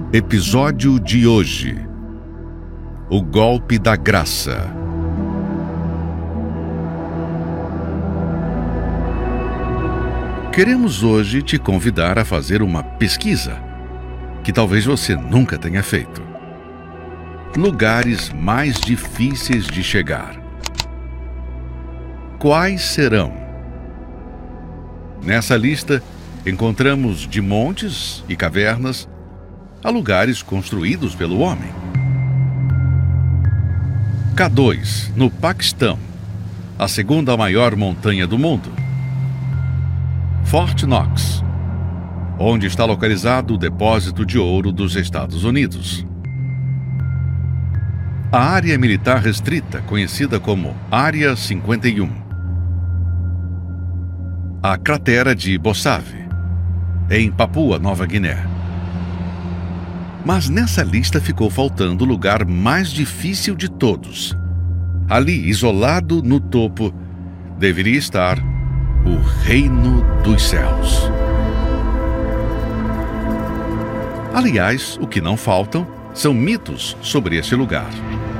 Episódio de hoje: o golpe da graça. Queremos hoje te convidar a fazer uma pesquisa que talvez você nunca tenha feito. Lugares mais difíceis de chegar. Quais serão? Nessa lista, encontramos de montes e cavernas a lugares construídos pelo homem. K2, no Paquistão, a segunda maior montanha do mundo. Fort Knox, onde está localizado o depósito de ouro dos Estados Unidos. A área militar restrita, conhecida como Área 51. A cratera de Bossave, em Papua Nova Guiné. Mas nessa lista ficou faltando o lugar mais difícil de todos. Ali, isolado no topo, deveria estar o Reino dos Céus. Aliás, o que não faltam são mitos sobre esse lugar.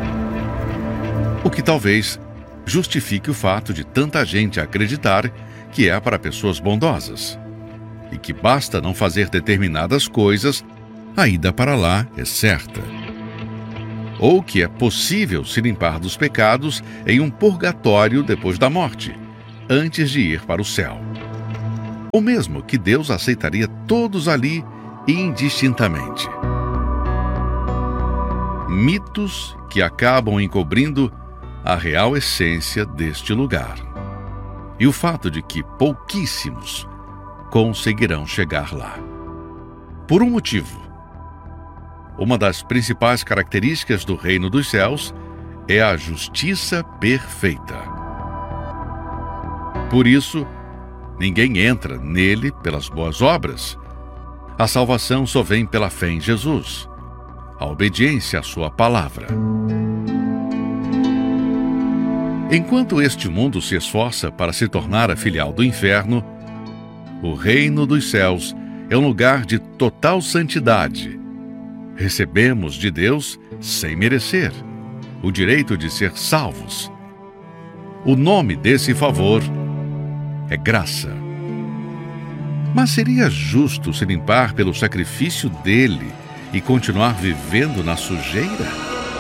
O que talvez justifique o fato de tanta gente acreditar que é para pessoas bondosas e que basta não fazer determinadas coisas, a ida para lá é certa. Ou que é possível se limpar dos pecados em um purgatório depois da morte, antes de ir para o céu. Ou mesmo que Deus aceitaria todos ali indistintamente. Mitos que acabam encobrindo a real essência deste lugar. E o fato de que pouquíssimos conseguirão chegar lá. Por um motivo. Uma das principais características do Reino dos Céus é a justiça perfeita. Por isso, ninguém entra nele pelas boas obras. A salvação só vem pela fé em Jesus, a obediência à sua palavra. Enquanto este mundo se esforça para se tornar a filial do inferno, o Reino dos Céus é um lugar de total santidade. Recebemos de Deus, sem merecer, o direito de ser salvos. O nome desse favor é graça. Mas seria justo se limpar pelo sacrifício dele e continuar vivendo na sujeira?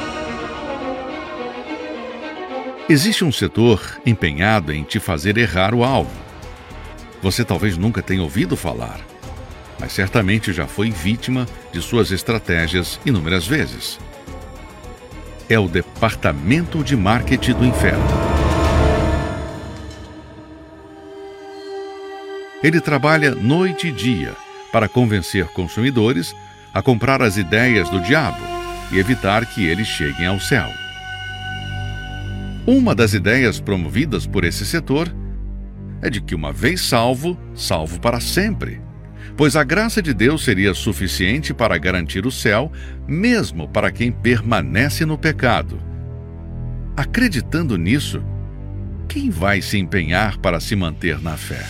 Existe um setor empenhado em te fazer errar o alvo. Você talvez nunca tenha ouvido falar, mas certamente já foi vítima de suas estratégias inúmeras vezes. É o Departamento de Marketing do Inferno. Ele trabalha noite e dia para convencer consumidores a comprar as ideias do diabo e evitar que eles cheguem ao céu. Uma das ideias promovidas por esse setor é de que uma vez salvo, salvo para sempre, pois a graça de Deus seria suficiente para garantir o céu, mesmo para quem permanece no pecado. Acreditando nisso, quem vai se empenhar para se manter na fé?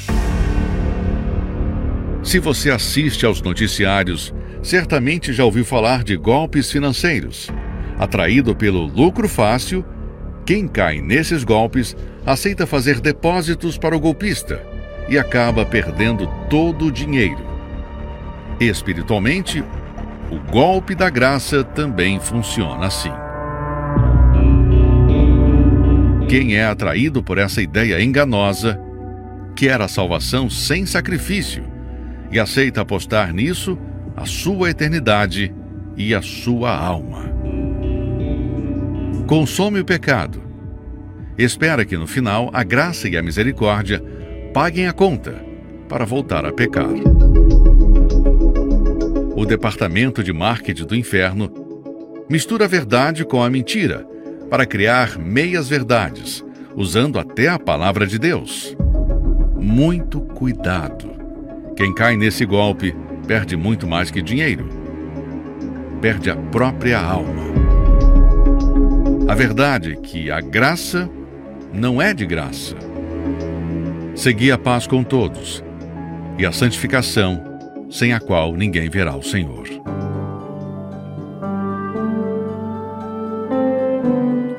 Se você assiste aos noticiários, certamente já ouviu falar de golpes financeiros. Atraído pelo lucro fácil, quem cai nesses golpes aceita fazer depósitos para o golpista e acaba perdendo todo o dinheiro. Espiritualmente, o golpe da graça também funciona assim. Quem é atraído por essa ideia enganosa, quer a salvação sem sacrifício e aceita apostar nisso a sua eternidade e a sua alma. Consome o pecado. Espera que no final a graça e a misericórdia paguem a conta para voltar a pecar. O Departamento de Marketing do Inferno mistura a verdade com a mentira para criar meias-verdades, usando até a palavra de Deus. Muito cuidado. Quem cai nesse golpe perde muito mais que dinheiro. Perde a própria alma. A verdade é que a graça não é de graça. Segui a paz com todos e a santificação, sem a qual ninguém verá o Senhor.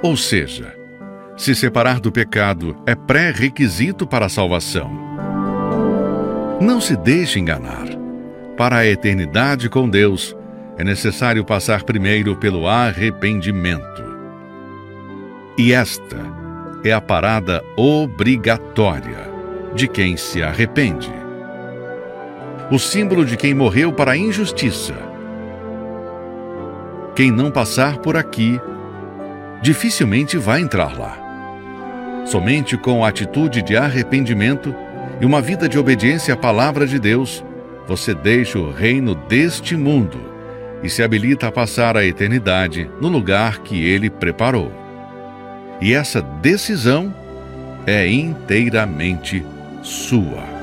Ou seja, se separar do pecado é pré-requisito para a salvação. Não se deixe enganar. Para a eternidade com Deus, é necessário passar primeiro pelo arrependimento. E esta é a parada obrigatória de quem se arrepende. O símbolo de quem morreu para a injustiça. Quem não passar por aqui, dificilmente vai entrar lá. Somente com a atitude de arrependimento e uma vida de obediência à palavra de Deus, você deixa o reino deste mundo e se habilita a passar a eternidade no lugar que Ele preparou. E essa decisão é inteiramente sua.